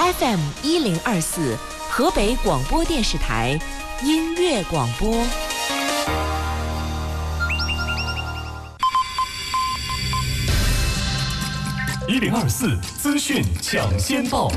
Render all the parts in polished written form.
FM1024河北广播电视台音乐广播。 1024资讯抢先报。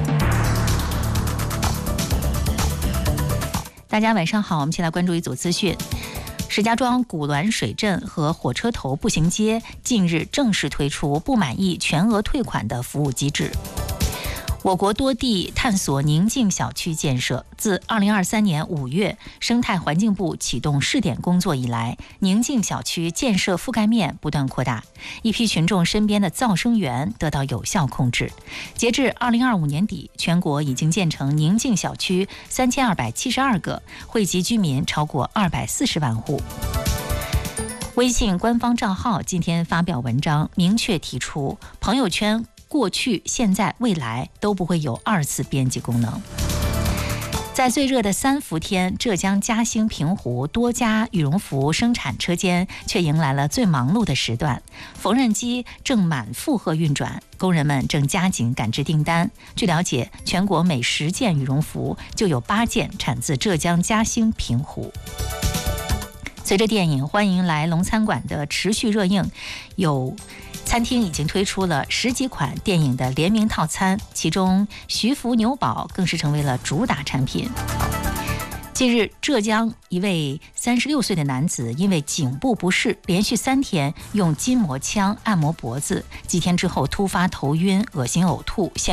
大家晚上好，我们先来关注一组资讯。石家庄古滦水镇和火车头步行街近日正式推出不满意全额退款的服务机制。我国多地探索宁静小区建设。自2023年5月生态环境部启动试点工作以来，宁静小区建设覆盖面不断扩大，一批群众身边的噪声源得到有效控制。截至2025年底，全国已经建成宁静小区3272个，惠及居民超过240万户。微信官方账号今天发表文章，明确提出朋友圈过去、现在、未来都不会有2次编辑功能。在最热的3伏天，浙江嘉兴平湖多家羽绒服生产车间却迎来了最忙碌的时段，缝纫机正满负荷运转，工人们正加紧赶制订单。据了解，全国每10件羽绒服就有8件产自浙江嘉兴平湖。随着电影《欢迎来龙餐馆》的持续热映，有餐厅已经推出了10几款电影的联名套餐，其中徐福牛堡更是成为了主打产品。近日，浙江一位36岁的男子因为颈部不适，连续3天用筋膜枪按摩脖子，几天之后突发头晕、恶心、呕吐。